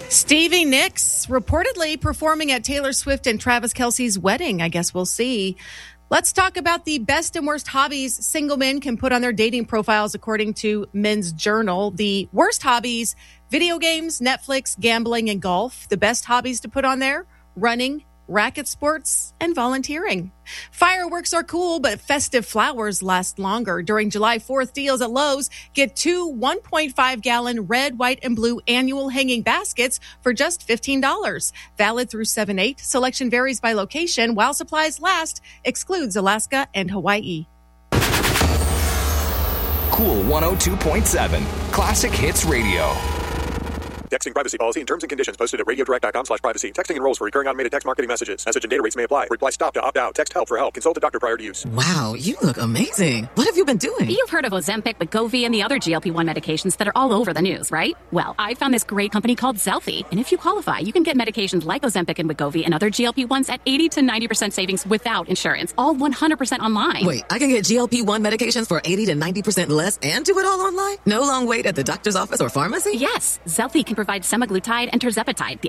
Stevie Nicks reportedly performing at Taylor Swift and Travis Kelce's wedding. I guess we'll see. Let's talk about the best and worst hobbies single men can put on their dating profiles, according to Men's Journal. The worst hobbies: video games, Netflix, gambling, and golf. The best hobbies to put on there: running, racket sports, and volunteering. Fireworks are cool, but festive flowers last longer. During July 4th deals at Lowe's, get 2 1.5-gallon red, white, and blue annual hanging baskets for just $15. Valid through 7/8. Selection varies by location. While supplies last, excludes Alaska and Hawaii. Cool 102.7 Classic Hits Radio. Texting privacy policy and terms and conditions posted at radiodirect.com/privacy. Texting enrolls for recurring automated text marketing messages. Message and data rates may apply. Reply stop to opt out. Text help for help. Consult a doctor prior to use. Wow, you look amazing. What have you been doing? You've heard of Ozempic, Wegovy, and the other GLP-1 medications that are all over the news, right? Well, I found this great company called Zelfie. And if you qualify, you can get medications like Ozempic and Wegovy and other GLP-1s at 80 to 90% savings without insurance. All 100% online. Wait, I can get GLP-1 medications for 80 to 90% less and do it all online? No long wait at the doctor's office or pharmacy? Yes, Zelfie can provide semaglutide and tirzepatide, the